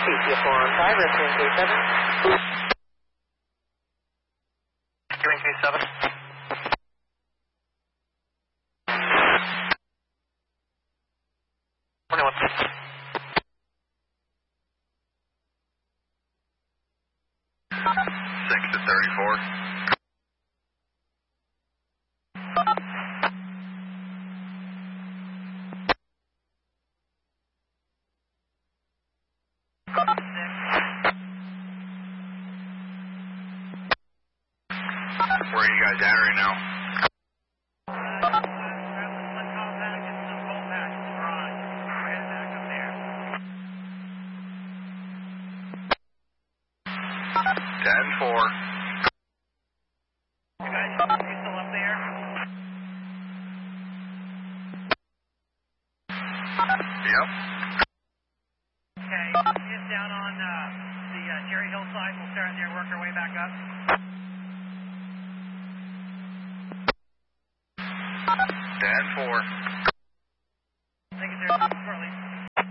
ATF 415, resident K7. Doing K7. Where are you guys at right now? 10-4. You guys, are you still up there? Yep. Okay, just down on the Cherry Hill side. We'll start there and work our way back up. 10-4. I think it's there shortly.